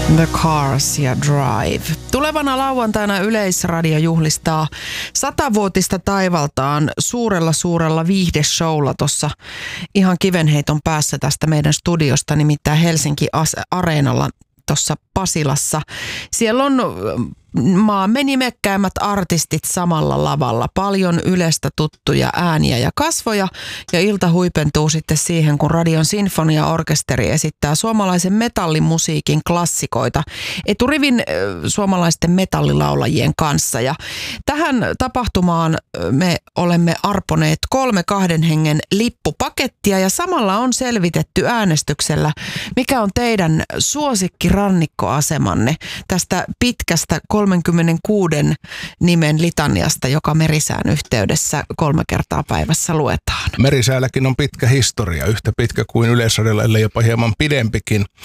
The Cars ja Drive. Tulevana lauantaina Yleisradio juhlistaa 100-vuotista taivaltaan suurella viihdeshowlla tuossa ihan kivenheiton päässä tästä meidän studiosta, nimittäin Helsinki Areenalla tuossa Pasilassa. Siellä on maamme nimekkäimmät artistit samalla lavalla. Paljon Ylestä tuttuja ääniä ja kasvoja. Ja ilta huipentuu sitten siihen, kun Radion Sinfoniaorkesteri esittää suomalaisen metallimusiikin klassikoita eturivin suomalaisten metallilaulajien kanssa. Ja tähän tapahtumaan me olemme arponeet 3 2 hengen lippupakettia ja samalla on selvitetty äänestyksellä, mikä on teidän suosikkirannikkoasemanne tästä pitkästä 36 nimen litaniasta, joka Merisään yhteydessä 3 kertaa päivässä luetaan. Merisäälläkin on pitkä historia, yhtä pitkä kuin Yleisradiolla, ellei jopa hieman pidempikin.